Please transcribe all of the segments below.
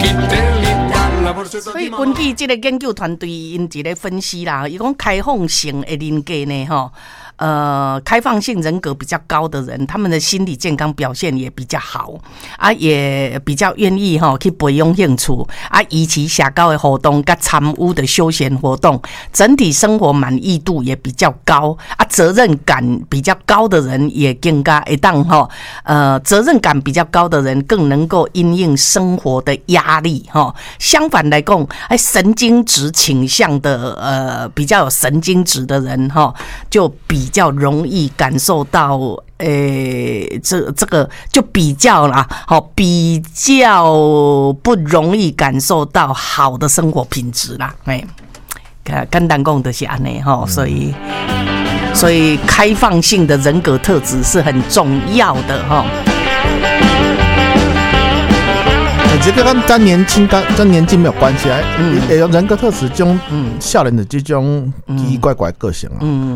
所以根据这个研究团队因一个分析啦，伊讲开放型的人格呢，开放性人格比较高的人，他们的心理健康表现也比较好啊，也比较愿意去培养兴趣啊，以及社交的活动跟参与的休闲活动，整体生活满意度也比较高啊，责任感比较高的人也更加会当责任感比较高的人更能够因应生活的压力相反来讲，神经质倾向的比较有神经质的人就比较容易感受到这个就比较啦比较不容易感受到好的生活品质啦简单讲就是这样所以开放性的人格特质是很重要的这个跟咱年纪没有关系人格特质这种少年的这种奇奇怪怪个性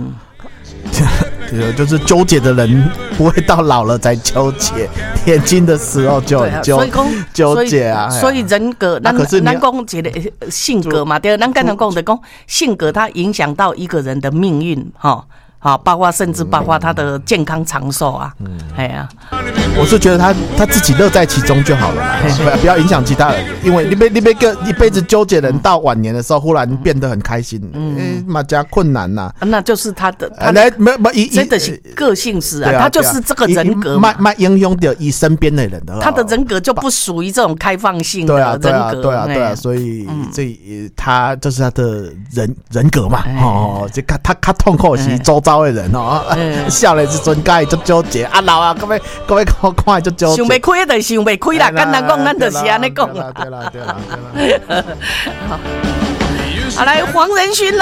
就是纠结的人不会到老了才纠结，年轻的时候就纠结啊。 所以人格，咱讲一个性格嘛，对，咱刚才讲的讲性格，它影响到一个人的命运包括甚至包括他的健康长寿啊， 我是觉得他自己乐在其中就好了啦，不要影响其他人，因为你被一辈子纠结的人到晚年的时候忽然变得很开心，嘛加困难呐， 那就是他的真的是个性使然，他就是这个人格嘛， 影响到以身边的人的， 他的人格就不属于这种开放性的人格， 对啊，所以他这是他的人格嘛，这他痛苦是周遭的人少年时阵该就纠结啊，老啊，各位看就纠结， 想不开就想不开啦，简单讲，咱就是安尼讲啦。 对啦。 好，来黄仁勋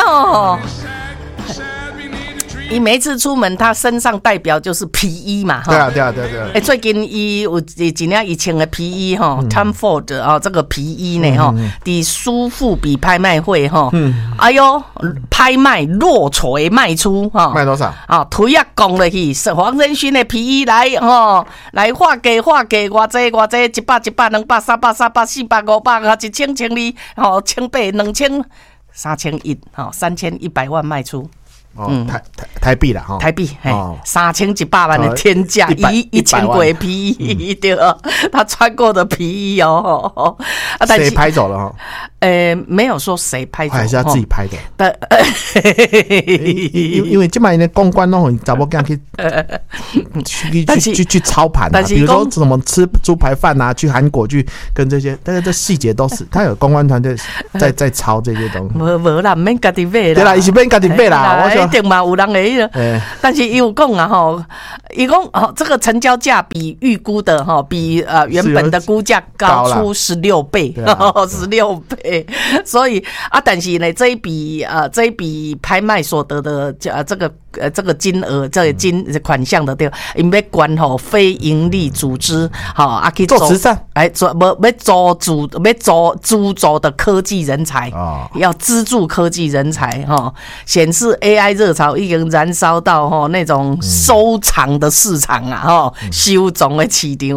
你每一次出门，他身上代表就是皮衣嘛， 对啊。 最近伊有一件伊穿的皮衣Tom Ford 这个皮衣呢伫苏富比拍卖会哎呦，拍卖落锤卖出卖多少？ 推啊讲落去，黄仁勋的皮衣来画价偌济100、200、300、300、500、1000、1200、2000、3100万卖出。 台币啦台币3100万的天价，1000块皮衣对，他穿过的皮衣谁拍走了没有说谁拍走， 还是他自己拍的。因为这买的公关弄，找不干去操盘比如说怎么吃猪排饭啊，去韩国去跟这些，但是这细节都是他有公关团队在操这些东西。 没啦，免家己买啦。 对啦，伊是免家己买啦， 一定嘛有人会但是伊有讲伊讲这个成交价比预估的比原本的估价高出16倍，16倍。所以但是呢，这一笔拍卖所得的这个金额，这个款项的对，因要管非营利组织去做慈善， 要资助的科技人才要资助科技人才显示 AI 热潮已经燃烧到那种收藏的市场收藏的市场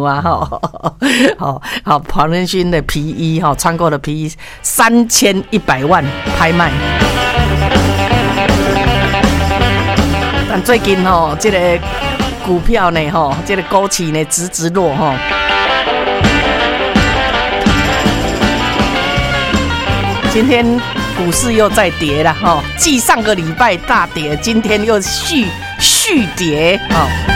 黄仁勋的皮衣穿过的皮衣3100万拍卖。但最近这个股票呢这个股市呢直落今天股市又在跌了继上个礼拜大跌，今天又续跌